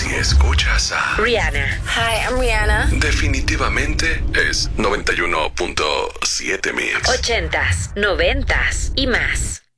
Si escuchas a Rihanna. Hi, I'm Rihanna. definitivamente es 91.7 Mix. 80s, 90s y más.